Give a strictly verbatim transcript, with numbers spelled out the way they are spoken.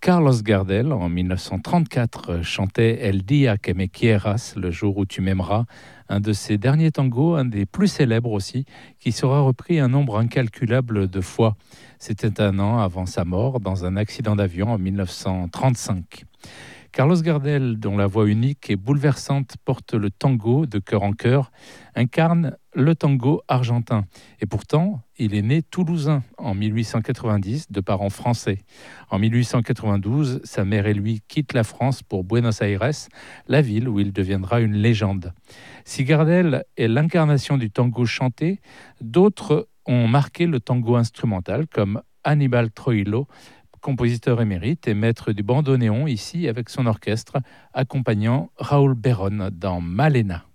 Carlos Gardel, en mille neuf cent trente-quatre, chantait El día que me quieras, le jour où tu m'aimeras, un de ses derniers tangos, un des plus célèbres aussi, qui sera repris un nombre incalculable de fois. C'était un an avant sa mort, dans un accident d'avion en mille neuf cent trente-cinq. Carlos Gardel, dont la voix unique et bouleversante porte le tango de cœur en cœur, incarne le tango argentin. Et pourtant, il est né toulousain en mille huit cent quatre-vingt-dix de parents français. En mille huit cent quatre-vingt-douze, sa mère et lui quittent la France pour Buenos Aires, la ville où il deviendra une légende. Si Gardel est l'incarnation du tango chanté, d'autres ont marqué le tango instrumental comme Aníbal Troilo, compositeur émérite et maître du bandoneon ici avec son orchestre, accompagnant Raoul Berón dans Malena.